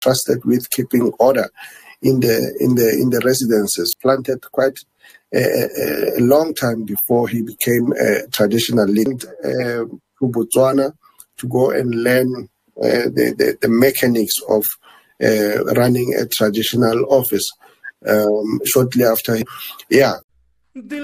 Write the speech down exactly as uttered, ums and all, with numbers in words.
trusted with keeping order in the in the in the residences. Planted quite a, a, a long time before he became a traditional leader uh, to Botswana to go and learn uh, the, the the mechanics of uh, running a traditional office. Um, shortly after, yeah.